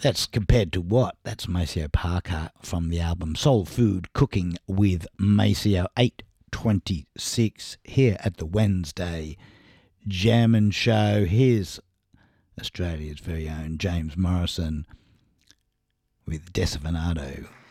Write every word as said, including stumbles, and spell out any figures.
That's compared to what? That's Maceo Parker from the album Soul Food Cooking with Maceo, eight twenty-six here at the Wednesday Jammin' Show. Here's Australia's very own James Morrison with Desafinado.